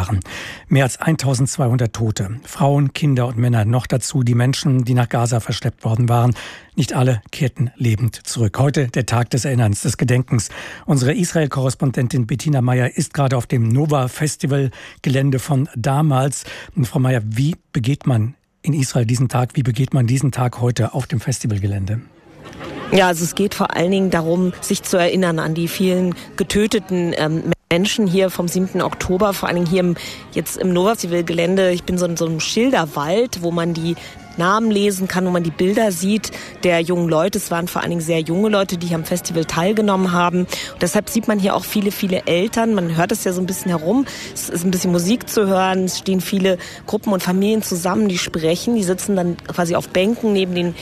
Jahren. Mehr als 1200 Tote. Frauen, Kinder und Männer. Noch dazu die Menschen, die nach Gaza verschleppt worden waren. Nicht alle kehrten lebend zurück. Heute der Tag des Erinnerns, des Gedenkens. Unsere Israel-Korrespondentin Bettina Meyer ist gerade auf dem Nova-Festival-Gelände von damals. Und Frau Meyer, wie begeht man in Israel diesen Tag? Wie begeht man diesen Tag heute auf dem Festivalgelände? Ja, also es geht vor allen Dingen darum, sich zu erinnern an die vielen getöteten Menschen hier vom 7. Oktober, vor allen Dingen hier jetzt im Nova-Festival-Gelände. Ich bin so in so einem Schilderwald, wo man die Namen lesen kann, wo man die Bilder sieht der jungen Leute. Es waren vor allen Dingen sehr junge Leute, die hier am Festival teilgenommen haben. Und deshalb sieht man hier auch viele, viele Eltern. Man hört es ja so ein bisschen herum. Es ist ein bisschen Musik zu hören. Es stehen viele Gruppen und Familien zusammen, die sprechen. Die sitzen dann quasi auf Bänken neben den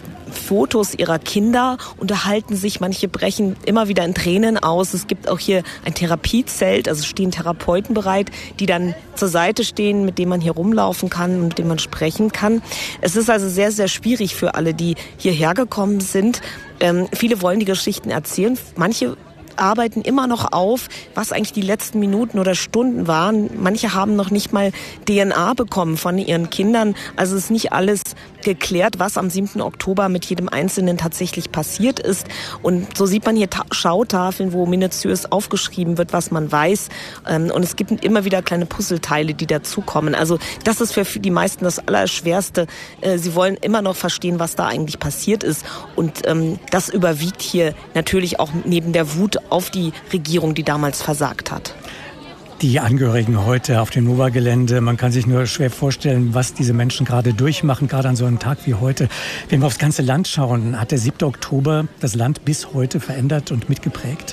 Fotos ihrer Kinder, unterhalten sich, manche brechen immer wieder in Tränen aus. Es gibt auch hier ein Therapiezelt, also stehen Therapeuten bereit, die dann zur Seite stehen, mit denen man hier rumlaufen kann und mit denen man sprechen kann. Es ist also sehr, sehr schwierig für alle, die hierher gekommen sind. Viele wollen die Geschichten erzählen, manche arbeiten immer noch auf, was eigentlich die letzten Minuten oder Stunden waren. Manche haben noch nicht mal DNA bekommen von ihren Kindern. Also es ist nicht alles geklärt, was am 7. Oktober mit jedem Einzelnen tatsächlich passiert ist. Und so sieht man hier Schautafeln, wo minutiös aufgeschrieben wird, was man weiß. Und es gibt immer wieder kleine Puzzleteile, die dazukommen. Also das ist für die meisten das Allerschwerste. Sie wollen immer noch verstehen, was da eigentlich passiert ist. Und das überwiegt hier natürlich auch neben der Wut auf die Regierung, die damals versagt hat. Die Angehörigen heute auf dem Nova-Gelände, man kann sich nur schwer vorstellen, was diese Menschen gerade durchmachen, gerade an so einem Tag wie heute. Wenn wir aufs ganze Land schauen, hat der 7. Oktober das Land bis heute verändert und mitgeprägt?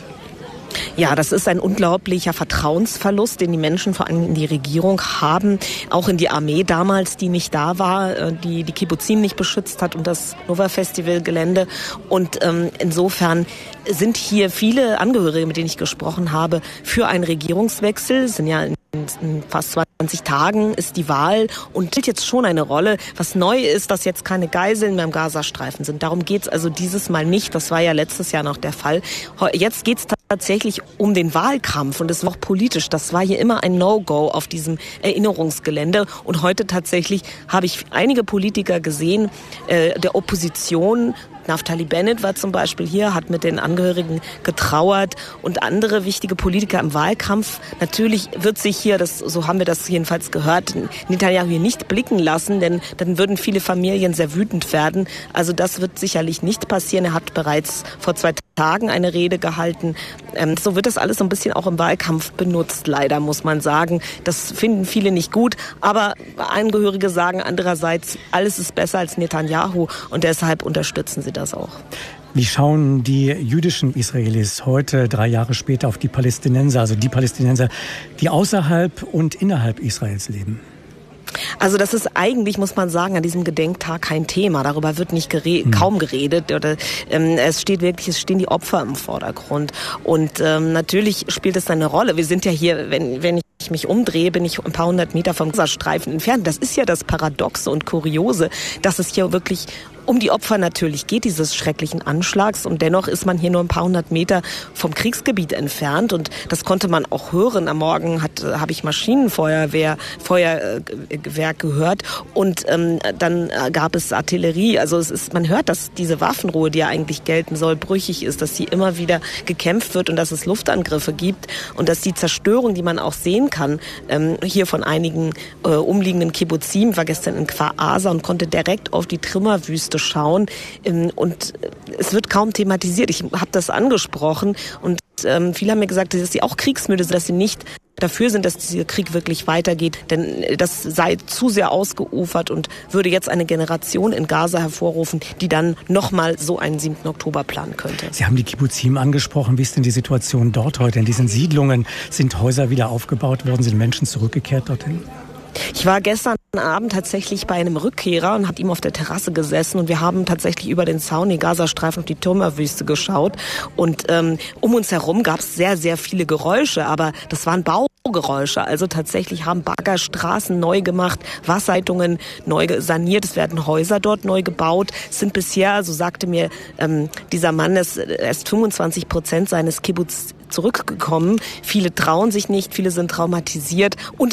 Ja, das ist ein unglaublicher Vertrauensverlust, den die Menschen vor allem in die Regierung haben, auch in die Armee damals, die nicht da war, die Kibbuzim nicht beschützt hat und das Nova-Festival-Gelände. Und insofern sind hier viele Angehörige, mit denen ich gesprochen habe, für einen Regierungswechsel. Es sind ja in fast 20 Tagen ist die Wahl und spielt jetzt schon eine Rolle. Was neu ist, dass jetzt keine Geiseln mehr im Gazastreifen sind. Darum geht's also dieses Mal nicht. Das war ja letztes Jahr noch der Fall. Jetzt geht's tatsächlich um den Wahlkampf und es war auch politisch. Das war hier immer ein No-Go auf diesem Erinnerungsgelände. Und heute tatsächlich habe ich einige Politiker gesehen, der Opposition. Naftali Bennett war zum Beispiel hier, hat mit den Angehörigen getrauert und andere wichtige Politiker im Wahlkampf. Natürlich wird sich hier, so haben wir das jedenfalls gehört, Netanyahu hier nicht blicken lassen, denn dann würden viele Familien sehr wütend werden. Also das wird sicherlich nicht passieren. Er hat bereits vor 2 Tagen eine Rede gehalten. So wird das alles so ein bisschen auch im Wahlkampf benutzt, leider, muss man sagen. Das finden viele nicht gut, aber Angehörige sagen andererseits, alles ist besser als Netanyahu und deshalb unterstützen sie das auch. Wie schauen die jüdischen Israelis heute, 3 Jahre später, auf die Palästinenser, also die Palästinenser, die außerhalb und innerhalb Israels leben? Also das ist eigentlich, muss man sagen, an diesem Gedenktag kein Thema. Darüber wird nicht kaum geredet. Oder, es stehen die Opfer im Vordergrund. Und natürlich spielt es eine Rolle. Wir sind ja hier, wenn ich mich umdrehe, bin ich ein paar 100 Meter vom Gazastreifen entfernt. Das ist ja das Paradoxe und Kuriose, dass es hier wirklich um die Opfer natürlich geht, dieses schrecklichen Anschlags. Und dennoch ist man hier nur ein paar 100 Meter vom Kriegsgebiet entfernt. Und das konnte man auch hören. Am Morgen habe ich Maschinenfeuerwehr gehört. Und dann gab es Artillerie. Also man hört, dass diese Waffenruhe, die ja eigentlich gelten soll, brüchig ist, dass sie immer wieder gekämpft wird und dass es Luftangriffe gibt. Und dass die Zerstörung, die man auch sehen kann, hier von einigen umliegenden Kibbuzim, ich war gestern in Kfar Aza und konnte direkt auf die Trümmerwüste schauen und es wird kaum thematisiert. Ich habe das angesprochen und viele haben mir gesagt, dass sie auch kriegsmüde sind, dass sie nicht dafür sind, dass dieser Krieg wirklich weitergeht, denn das sei zu sehr ausgeufert und würde jetzt eine Generation in Gaza hervorrufen, die dann nochmal so einen 7. Oktober planen könnte. Sie haben die Kibbuzim angesprochen. Wie ist denn die Situation dort heute? In diesen Siedlungen sind Häuser wieder aufgebaut worden, sind Menschen zurückgekehrt dorthin? Ich war gestern Abend tatsächlich bei einem Rückkehrer und habe ihm auf der Terrasse gesessen und wir haben tatsächlich über den Zaun, den Gazastreifen und die Trümmerwüste geschaut und um uns herum gab es sehr, sehr viele Geräusche, aber das waren Baugeräusche, also tatsächlich haben Bagger Straßen neu gemacht, Wasserleitungen neu saniert, es werden Häuser dort neu gebaut, es sind bisher, so sagte mir dieser Mann, erst 25% seines Kibbutz zurückgekommen, viele trauen sich nicht, viele sind traumatisiert und